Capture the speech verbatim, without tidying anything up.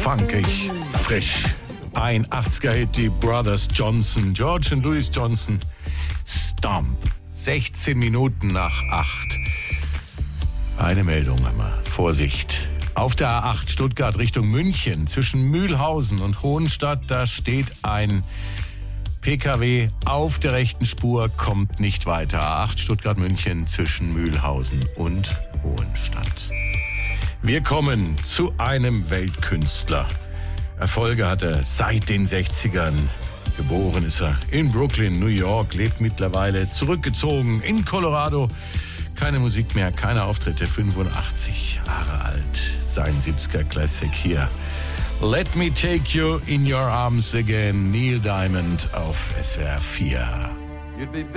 funkig, frisch. Ein achtziger-Hit, die Brothers Johnson, George und Louis Johnson. Stomp. sechzehn Minuten nach acht. Eine Meldung einmal. Vorsicht. Auf der A acht Stuttgart Richtung München zwischen Mühlhausen und Hohenstadt, da steht ein P K W auf der rechten Spur, kommt nicht weiter. A acht Stuttgart-München zwischen Mühlhausen und Hohenstadt. Wir kommen zu einem Weltkünstler. Erfolge hat er seit den sechzigern. Geboren ist er in Brooklyn, New York, lebt mittlerweile zurückgezogen in Colorado. Keine Musik mehr, keine Auftritte, fünfundachtzig Jahre alt. Sein siebziger Classic hier. Let Me Take You in Your Arms Again, Neil Diamond auf S W R vier.